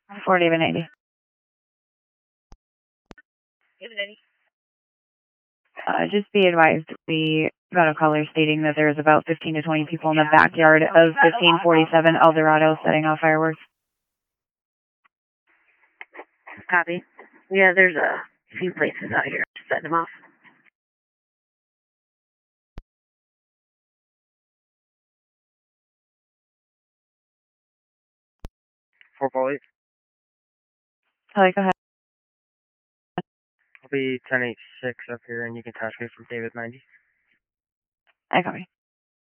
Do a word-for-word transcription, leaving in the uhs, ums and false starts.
For David ninety. David ninety. Uh, just be advised, we got a caller stating that there's about fifteen to twenty people in the backyard of fifteen forty-seven Eldorado setting off fireworks. Copy. Yeah, there's a few places out here setting them off. four Police. Kelly, go ahead. I'll be ten eight six up here, and you can touch me from David ninety. I copy.